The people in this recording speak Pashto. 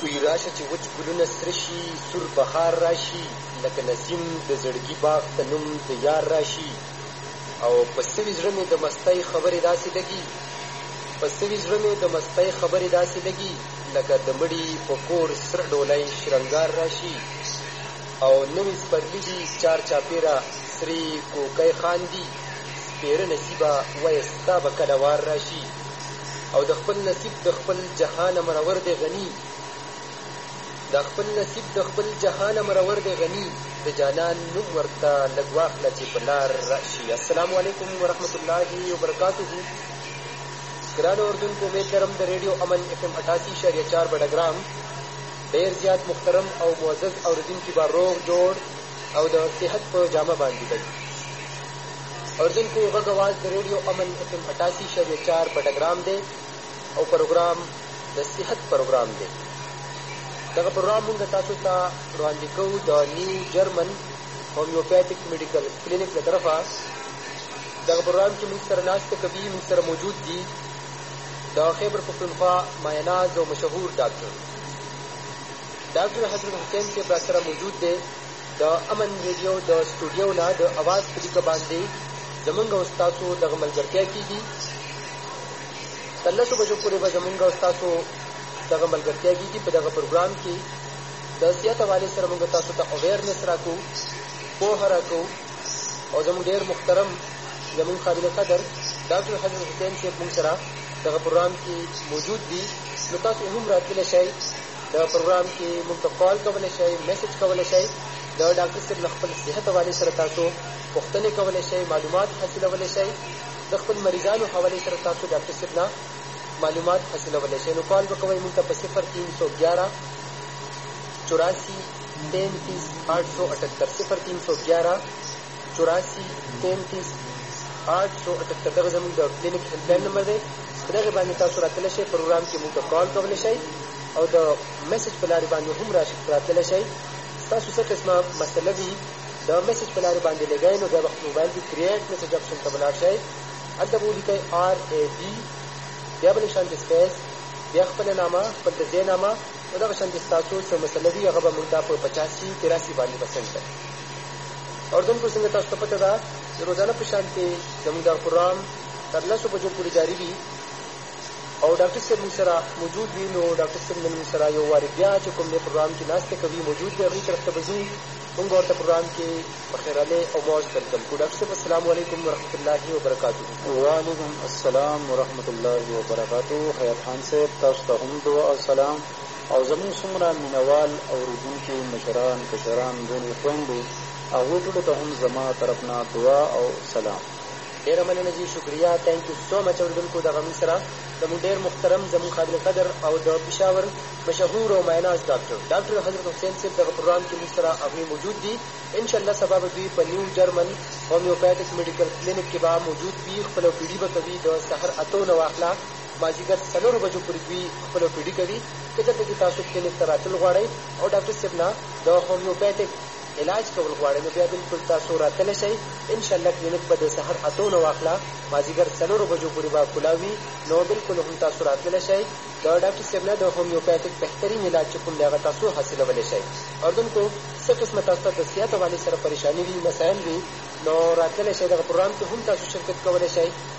وی راشه چې وچ ګلونه سره شي، سور بهار راشي، لکه نسیم د زړګي باغ ته نوم د یار راشي. او په سوي زړه مې د مستۍ خبرې داسې لګي، په سوي زړه مې د مستۍ خبرې داسې لګي، لکه د مړي په کور سره ډولی شرنګار راشي. او نوې سپرلي دي چار چاپېره سرې کوکۍ خاندي، سپېره نصیبه وایه ستا به کله وار راشي. او د خپل نصیب د خپل جهان مرور دی غني، د خپل نصیب د خپل جهان مرور دی غني، د جانان نوم ورته لږ واخله چې په لار راشي. السلام علیکم ورحمت الله وبرکاته. ګرانو اردوونکو، امید لرم د ریډیو امن FM 88.4 بډګرام ډېر زیات محترم او معزز اورېدونکي به روغ جوړ او د صحت په جامه باندې دی. اردوونکو، غږ اواز د ریډیو امن FM 88.4 بډګرام دی او پروګرام د صحت پروګرام دی. دغه پروګرام موږ تاسو ته وړاندې کوو د نیو جرمن هومیوپیتھک میډیکل کلینک له طرفه. دغه پروګرام کې موږ سره ناسته کوي، موږ سره موجود دي د خیبر پښتونخوا مایناز او مشهور ډاکټر حضرت حسین صاحب را سره موجود دی. د امن ریډیو د سټوډیو نه د اواز په لیکه باندې زمونږ او ستاسو دغه ملګرتیا کېږي. تر 10 بجو پورې به زمونږ او ستاسو دغه ملګرتیا کېږي. په دغه پروګرام کې د صحت حوالې سره موږ تاسو ته اویرنس راکوو، پوهه راکوو. او زموږ ډېر محترم زموږ قابل قدر ډاکټر حضرت حسین صاحب موږ سره دغه پروګرام کې موجود دي. نو تاسو هم راتللی شئ، دغه پروګرام کې موږ ته کال کولی شئ، میسج کولی شئ. د ډاکټر صاحب له خپل صحت حوالې سره تاسو پوښتنې کولی شئ، معلومات حاصلولی شئ. د خپل مریضانو حوالې سره تاسو ډاکټر صاحب نه معلومات حاصلولی شئ. نو کال به کوئ موږ ته په 0311 84 33 878 0311 84 33 878 دغه زموږ د کلینیک هیلپلاین نمبر دی. په دغې باندې تاسو راتللی شئ، پروګرام کې موږ ته کال کولی شئ او د میسج په لارې باندې هم راتللی شئ. ستاسو څه قسمه مسله وي د میسج په لارې باندې لګئ، نو بیا به موبایل کې کریټ میسج اپشن ته به لاړ شئ. هلته به ولیکئ RAD، بیا به نشان د سپیس، بیا خپله نامه، خپل د ځای نامه، نو دغه شان د ستاسو څه مسله وي هغه به موږ ته په 8583 باندې به سنډ کړئ. اردوونکو، څنګه تاسو ته پته ده د روزانه په شان کې زموږ دا پروګرام تر 10 بجو پورې جاري وي او ډاکټر صاحب موږ سره موجود وي. نو ډاکټر صاحب نن موږ سره یو وارې بیا چې کوم دی پروګرام کې ناستې کوي موجود دی، هغوی طرف ته به ځو. موږ ورته پروګرام کې په خیرالی او موج ویلکم کوو. ډاکټر صاحب السلام علیکم ورحمت الله وبرکاتو. وعلیکم السلام ورحمت الله وبرکاتو. حیات خان صاحب تاسو ته هم دعا او سلام، او زموږ څومره مینوال اورېدونکي مشران کشران ورونې خویندې هغوی ټولو ته هم زما طرف نه دعا او سلام. ډېره مننه جي، شکریه، تھینک یو سو مچ. اورېدونکو، دغه موږ سره زموږ ډېر محترم زموږ قابل قدر او د پېښور مشهور او مایناز ډاکټر حضرت حسین صاحب دغه پروګرام کې موږ سره هغوی موجود دي. انشاءالله سبا به دوی په نیو جرمن هومیوپیتھک میډیکل کلینک کې به موجود وي. خپله پیډي به کوي د سحر 8 نه واخله مازدیګر 4 بجو پورې دوی خپله پیډي کوي. که چېرته کې تاسو کلینک ته راتل غواړئ او ډاکټر صاحب نه د هومیوپیتھک علاج کول غواړئ، نو بیا بلکل تاسو راتلی شئ. انشاءالله کلینک به د سحر 8 نه واخله مازدیګر 4 بجو پورې به کلا وي. نو بلکل هم تاسو راتلی شئ. د ډاکټر صاحب نه د هومیوپیتھک بهترین علاج چې کوم دی هغه تاسو حاصلولی شئ. اردوونکو، څه قسمه تاسو ته د صحت حوالې سره پریشاني وي، مسایل وي، نو راتللی شئ. دغه پروګرام کې هم تاسو شرکت کولی شئ.